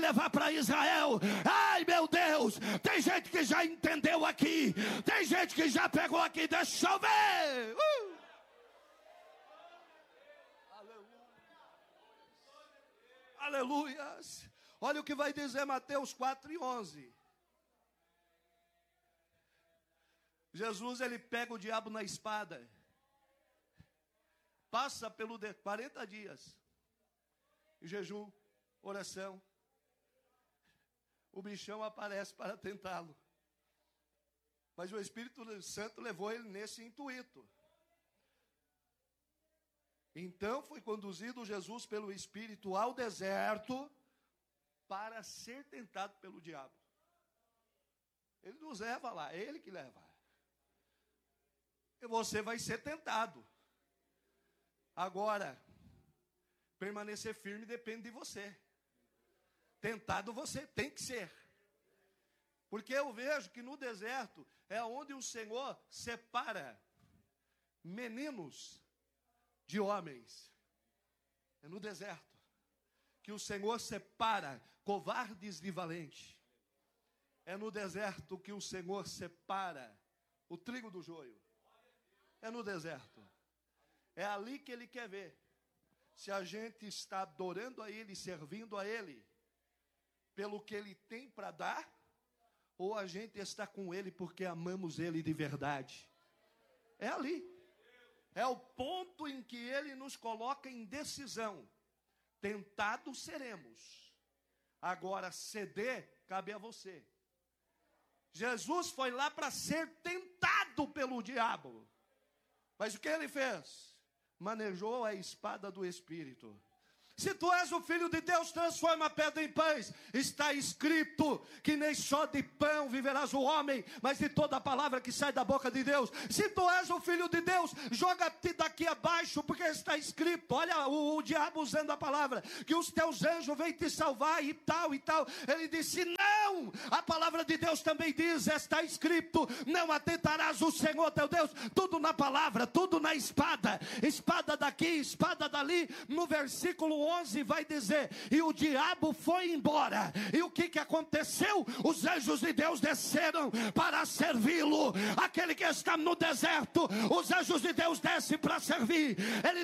levar para Israel. Ai, meu Deus, tem gente que já entendeu aqui, tem gente que já pegou aqui, deixa eu ver. Aleluias. Olha o que vai dizer Mateus 4:11. Jesus, ele pega o diabo na espada, passa pelo 40 dias, em jejum, oração, o bichão aparece para tentá-lo, mas o Espírito Santo levou ele nesse intuito. Então foi conduzido Jesus pelo Espírito ao deserto para ser tentado pelo diabo. Ele nos leva lá, é ele que leva. E você vai ser tentado. Agora, permanecer firme depende de você. Tentado você tem que ser. Porque eu vejo que no deserto é onde o Senhor separa meninos de homens. É no deserto que o Senhor separa covardes de valentes. É no deserto que o Senhor separa o trigo do joio. É no deserto. É ali que Ele quer ver se a gente está adorando a Ele, servindo a Ele, pelo que Ele tem para dar, ou a gente está com Ele porque amamos Ele de verdade. É ali. É o ponto em que Ele nos coloca em decisão. Tentados seremos. Agora, ceder cabe a você. Jesus foi lá para ser tentado pelo diabo. Mas o que ele fez? Manejou a espada do Espírito. Se tu és o Filho de Deus, transforma a pedra em pães. Está escrito que nem só de pão viverás o homem, mas de toda a palavra que sai da boca de Deus. Se tu és o Filho de Deus, joga-te daqui abaixo, porque está escrito, olha o diabo usando a palavra, que os teus anjos vêm te salvar e tal e tal. Ele disse, não, a palavra de Deus também diz, está escrito, não atentarás o Senhor teu Deus, tudo na palavra, tudo na espada, espada daqui, espada dali. No versículo 11 vai dizer, e o diabo foi embora. E o que aconteceu? Os anjos de Deus desceram para servi-lo. Aquele que está no deserto, os anjos de Deus descem para servir. Ele